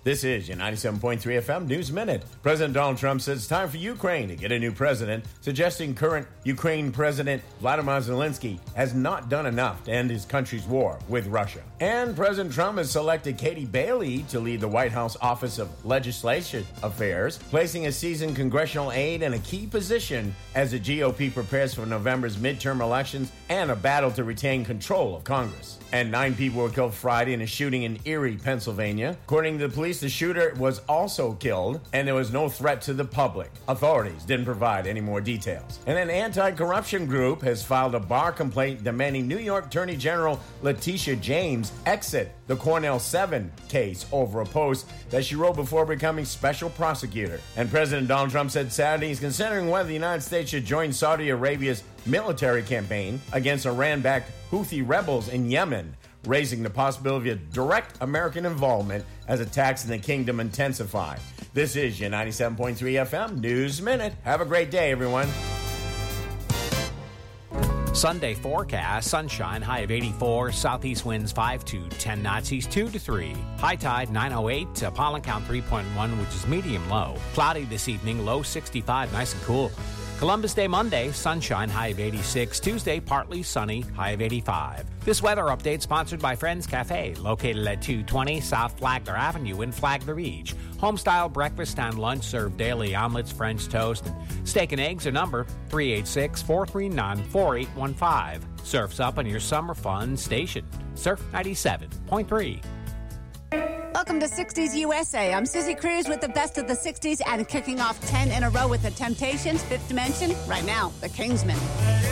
This is your 97.3 FM News Minute. President Donald Trump says it's time for Ukraine to get a new president, suggesting current Ukraine President Vladimir Zelensky has not done enough to end his country's war with Russia. And President Trump has selected Katie Bailey to lead the White House Office of Legislation Affairs, placing a seasoned congressional aide in a key position as the GOP prepares for November's midterm elections and a battle to retain control of Congress. And 9 people were killed Friday in a shooting in Erie, Pennsylvania. According to the police, the shooter was also killed, and there was no threat to the public. Authorities didn't provide any more details. And an anti-corruption group has filed a bar complaint demanding New York Attorney General Letitia James exit the Cornell 7 case over a post that she wrote before becoming special prosecutor. And President Donald Trump said Saturday he's considering whether the United States should join Saudi Arabia's military campaign against Iran-backed Houthi rebels in Yemen, raising the possibility of direct American involvement as attacks in the kingdom intensify. This is your 97.3 FM News Minute. Have a great day, everyone. Sunday forecast, sunshine, high of 84, southeast winds 5 to 10 knots, east 2 to 3. High tide 9:08, pollen count 3.1, which is medium low. Cloudy this evening, low 65, nice and cool. Columbus Day Monday, sunshine, high of 86. Tuesday, partly sunny, high of 85. This weather update sponsored by Friends Cafe, located at 220 South Flagler Avenue in Flagler Beach. Home-style breakfast and lunch served daily, omelets, French toast, and steak and eggs are number 386-439-4815. Surf's up on your summer fun station. Surf 97.3. Welcome to 60s USA. I'm Susie Cruz with the best of the 60s and kicking off 10 in a row with the Temptations, Fifth Dimension. Right now, the Kingsmen.